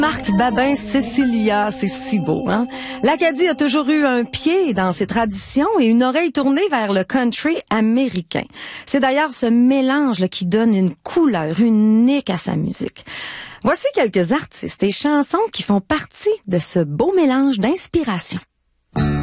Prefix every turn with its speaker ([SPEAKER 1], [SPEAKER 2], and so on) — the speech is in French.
[SPEAKER 1] Marc Babin Cecilia, c'est si beau, hein? L'Acadie a toujours eu un pied dans ses traditions et une oreille tournée vers le country américain. C'est d'ailleurs ce mélange qui donne une couleur unique à sa musique. Voici quelques artistes et chansons qui font partie de ce beau mélange d'inspiration.